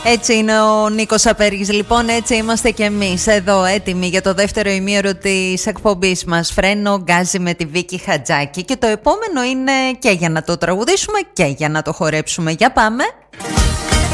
Έτσι είναι ο Νίκος Απέργης. Λοιπόν, έτσι είμαστε και εμείς εδώ έτοιμοι για το δεύτερο ημίωρο της εκπομπής μας. Φρένο γκάζι με τη Βίκη Χατζάκη. Και το επόμενο είναι και για να το τραγουδήσουμε και για να το χορέψουμε. Για πάμε.